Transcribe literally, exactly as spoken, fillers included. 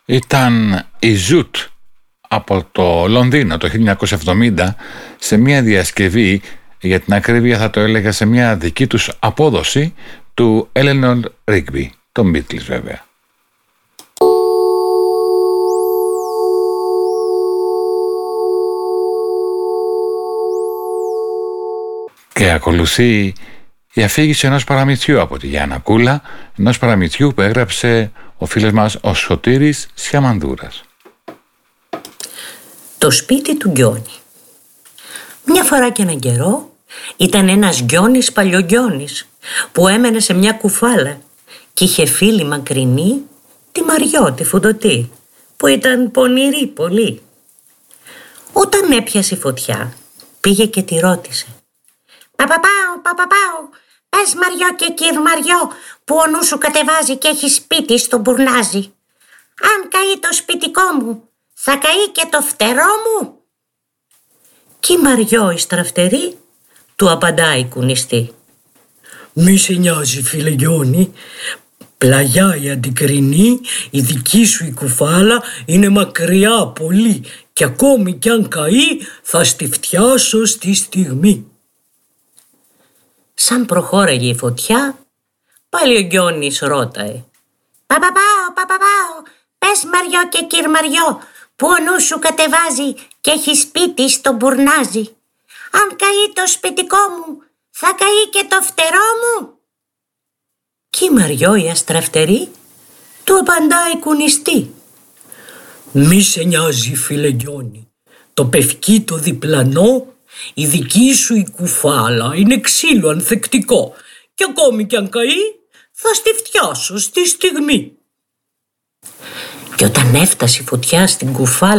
Ήταν η Ζουτ από το Λονδίνο το χίλια εννιακόσια εβδομήντα σε μια διασκευή, για την ακρίβεια θα το έλεγα σε μια δική τους απόδοση, του Eleanor Rigby, των Beatles βέβαια. Και ακολουθεί η αφήγηση ενός παραμυθιού από τη Γιάννα Κούλα, ενός παραμυθιού που έγραψε ο φίλος μας ο Σωτήρης Σιαμανδούρας. Το σπίτι του Γκιόνι. Μια φορά και έναν καιρό ήταν ένας Γκιόνις παλιογκιόνις που έμενε σε μια κουφάλα και είχε φίλη μακρινή τη Μαριό τη Φουντωτή, που ήταν πονηρή πολύ. Όταν έπιασε η φωτιά πήγε και τη ρώτησε: «Παπαπάω, παπαπάω, πες Μαριό και κύρ Μαριό, που ο νου σου κατεβάζει και έχει σπίτι στον μπουρνάζι. Αν καεί το σπιτικό μου, θα καεί και το φτερό μου?» Κι η Μαριό η στραφτερή του απαντάει κουνιστή: «Μη σε νοιάζει φίλε Γιόνι, πλαγιά η αντικρινή, η δική σου η κουφάλα είναι μακριά πολύ και ακόμη κι αν καεί θα στη φτιάσω στη στιγμή». Σαν προχώραγε η φωτιά, πάλι ο Γκιόνις ρώταε: «Παπαπάω, παπαπάω, πες Μαριό και κύρ Μαριό, που ο νου σου κατεβάζει και έχει σπίτι στον μπουρνάζι. Αν καεί το σπιτικό μου, θα καεί και το φτερό μου?» Κι η Μαριό η αστραφτερή του απαντάει κουνιστή: «Μη σε νοιάζει φίλε Γκιόνι, το πευκί το διπλανό, η δική σου η κουφάλα είναι ξύλο ανθεκτικό και ακόμη κι αν καεί θα στη φτιάσω στη στιγμή». Και όταν έφτασε η φωτιά στην κουφάλα